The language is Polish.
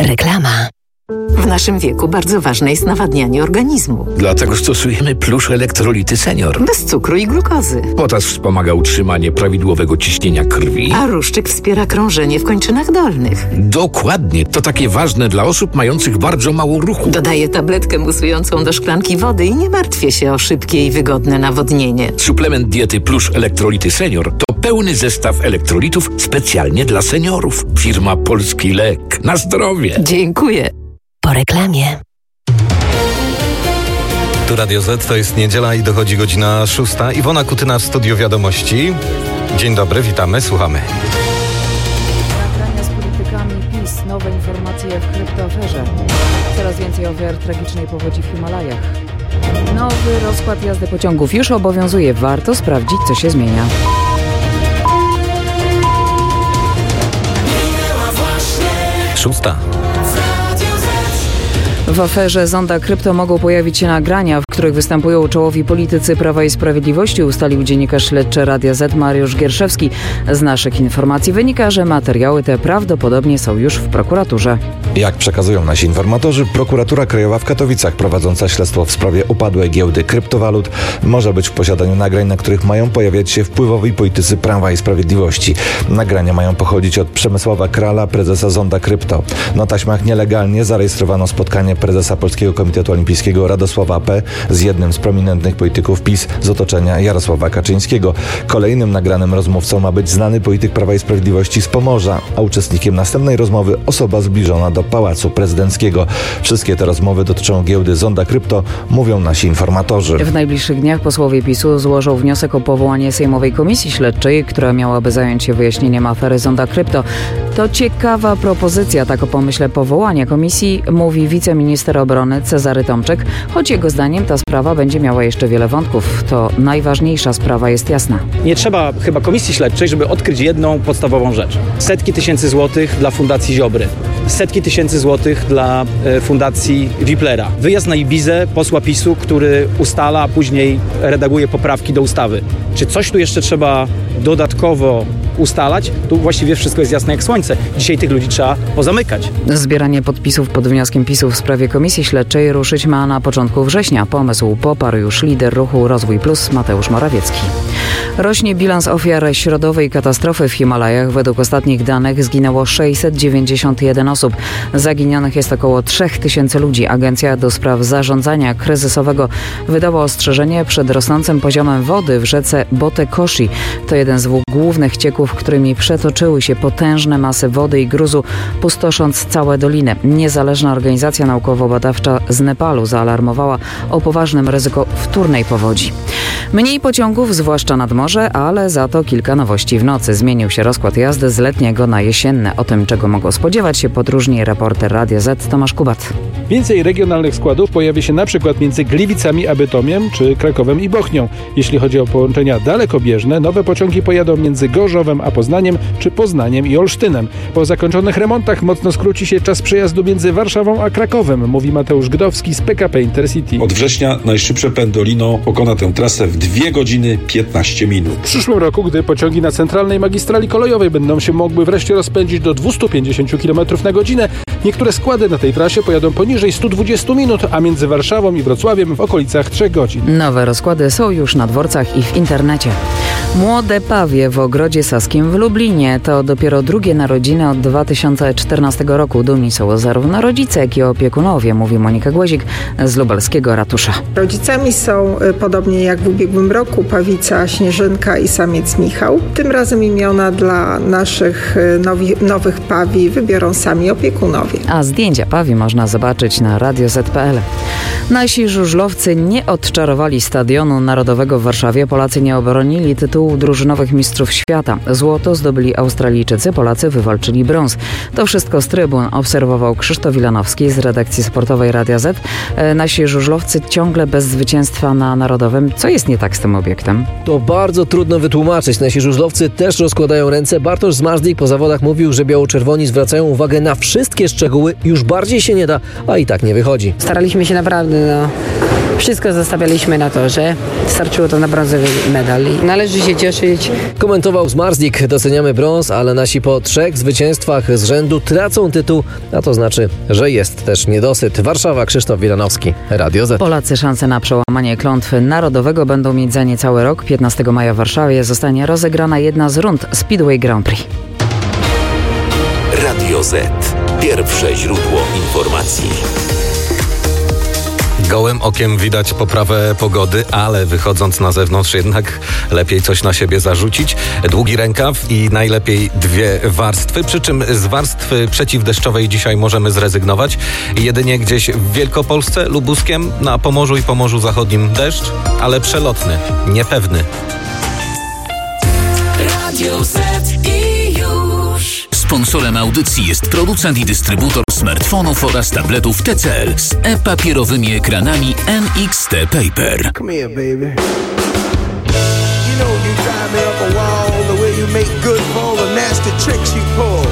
Reklama. W naszym wieku bardzo ważne jest nawadnianie organizmu. Dlatego stosujemy Plusz Elektrolity Senior. Bez cukru i glukozy. Potas wspomaga utrzymanie prawidłowego ciśnienia krwi. A Ruszczyk wspiera krążenie w kończynach dolnych. Dokładnie. To takie ważne dla osób mających bardzo mało ruchu. Dodaję tabletkę musującą do szklanki wody i nie martwię się o szybkie i wygodne nawodnienie. Suplement diety Plusz Elektrolity Senior to pełny zestaw elektrolitów specjalnie dla seniorów. Firma Polski Lek. Na zdrowie. Dziękuję. Po reklamie. Tu Radio Z, to jest niedziela i dochodzi godzina 6. Iwona Kutyna w Studiu Wiadomości. Dzień dobry, witamy, słuchamy. Nagrania z politykami PiS, nowe informacje w kryptoaferze. Coraz więcej ofiar tragicznej powodzi w Himalajach. Nowy rozkład jazdy pociągów już obowiązuje. Warto sprawdzić, co się zmienia. Szósta. W aferze Zonda Krypto mogą pojawić się nagrania, w których występują czołowi politycy Prawa i Sprawiedliwości, ustalił dziennikarz śledczy Radia Z Mariusz Gierszewski. Z naszych informacji wynika, że materiały te prawdopodobnie są już w prokuraturze. Jak przekazują nasi informatorzy, prokuratura krajowa w Katowicach prowadząca śledztwo w sprawie upadłej giełdy kryptowalut może być w posiadaniu nagrań, na których mają pojawiać się wpływowi politycy Prawa i Sprawiedliwości. Nagrania mają pochodzić od Przemysława Krala, prezesa Zonda Krypto. Na taśmach nielegalnie zarejestrowano spotkanie prezesa Polskiego Komitetu Olimpijskiego Radosława P. z jednym z prominentnych polityków PiS z otoczenia Jarosława Kaczyńskiego. Kolejnym nagranym rozmówcą ma być znany polityk Prawa i Sprawiedliwości z Pomorza, a uczestnikiem następnej rozmowy osoba zbliżona do Pałacu Prezydenckiego. Wszystkie te rozmowy dotyczą giełdy Zonda Krypto, mówią nasi informatorzy. W najbliższych dniach posłowie PiS-u złożą wniosek o powołanie Sejmowej Komisji Śledczej, która miałaby zająć się wyjaśnieniem afery Zonda Krypto. To ciekawa propozycja, tak o pomyśle powołania komisji mówi wiceminister obrony Cezary Tomczyk, choć jego zdaniem ta sprawa będzie miała jeszcze wiele wątków. To najważniejsza sprawa jest jasna. Nie trzeba chyba komisji śledczej, żeby odkryć jedną podstawową rzecz. Setki tysięcy złotych dla Fundacji Ziobry. Setki tysięcy złotych dla Fundacji Wiplera. Wyjazd na Ibizę posła PiS-u, który ustala, a później redaguje poprawki do ustawy. Czy coś tu jeszcze trzeba dodatkowo ustalać? Tu właściwie wszystko jest jasne jak słońce. Dzisiaj tych ludzi trzeba pozamykać. Zbieranie podpisów pod wnioskiem PiS-u w sprawie komisji śledczej ruszyć ma na początku września. Pomysł poparł już lider ruchu Rozwój Plus Mateusz Morawiecki. Rośnie bilans ofiar środowej katastrofy w Himalajach. Według ostatnich danych zginęło 691 osób. Zaginionych jest około 3000 ludzi. Agencja do spraw zarządzania kryzysowego wydała ostrzeżenie przed rosnącym poziomem wody w rzece Botekoshi. To jeden z dwóch głównych cieków, którymi przetoczyły się potężne masy wody i gruzu, pustosząc całe doliny. Niezależna organizacja naukowo-badawcza z Nepalu zaalarmowała o poważnym ryzyku wtórnej powodzi. Mniej pociągów, zwłaszcza nad morze, ale za to kilka nowości w nocy. Zmienił się rozkład jazdy z letniego na jesienne. O tym, czego mogą spodziewać się podróżni, reporter Radia Z Tomasz Kubat. Więcej regionalnych składów pojawi się na przykład między Gliwicami a Bytomiem, czy Krakowem i Bochnią. Jeśli chodzi o połączenia dalekobieżne, nowe pociągi pojadą między Gorzowem a Poznaniem, czy Poznaniem i Olsztynem. Po zakończonych remontach mocno skróci się czas przejazdu między Warszawą a Krakowem, mówi Mateusz Gdowski z PKP Intercity. Od września najszybsze Pendolino pokona tę trasę w 2 godziny 15 minut. W przyszłym roku, gdy pociągi na centralnej magistrali kolejowej będą się mogły wreszcie rozpędzić do 250 km na godzinę, niektóre składy na tej trasie pojadą poniżej 120 minut, a między Warszawą i Wrocławiem w okolicach 3 godzin. Nowe rozkłady są już na dworcach i w internecie. Młode pawie w Ogrodzie Saskim w Lublinie to dopiero drugie narodziny od 2014 roku. Dumni są zarówno rodzice, jak i opiekunowie, mówi Monika Głozik z lubelskiego ratusza. Rodzicami są, podobnie jak w ubiegłym roku, pawica Śnieżynka i samiec Michał. Tym razem imiona dla naszych nowych pawi wybiorą sami opiekunowie. A zdjęcia pawi można zobaczyć na radioz.pl. Nasi żużlowcy nie odczarowali Stadionu Narodowego w Warszawie. Polacy nie obronili tytułu drużynowych mistrzów świata. Złoto zdobyli Australijczycy, Polacy wywalczyli brąz. To wszystko z trybun obserwował Krzysztof Wilanowski z redakcji sportowej Radia Z. Nasi żużlowcy ciągle bez zwycięstwa na Narodowym. Co jest nie tak z tym obiektem? To bardzo trudno wytłumaczyć. Nasi żużlowcy też rozkładają ręce. Bartosz Zmarzlik po zawodach mówił, że biało-czerwoni zwracają uwagę na wszystkie szczegóły szczegóły już bardziej się nie da, a i tak nie wychodzi. Staraliśmy się naprawdę, wszystko zostawialiśmy na torze. Starczyło to na brązowy medal i należy się cieszyć. Komentował Zmarzlik. Doceniamy brąz, ale nasi po 3 zwycięstwach z rzędu tracą tytuł, a to znaczy, że jest też niedosyt. Warszawa, Krzysztof Wilanowski, Radio Z. Polacy szansę na przełamanie klątwy narodowego będą mieć za niecały rok. 15 maja w Warszawie zostanie rozegrana jedna z rund Speedway Grand Prix. Radio Z. Pierwsze źródło informacji. Gołym okiem widać poprawę pogody, ale wychodząc na zewnątrz jednak lepiej coś na siebie zarzucić. Długi rękaw i najlepiej 2 warstwy, przy czym z warstwy przeciwdeszczowej dzisiaj możemy zrezygnować. Jedynie gdzieś w Wielkopolsce, Lubuskiem, na Pomorzu i Pomorzu Zachodnim deszcz, ale przelotny, niepewny. Radio Z i już. Sponsorem audycji jest producent i dystrybutor smartfonów oraz tabletów TCL z e-papierowymi ekranami NXT Paper. Come here, baby. You know you drive me up a wall the way you make good for all the nasty tricks you pull.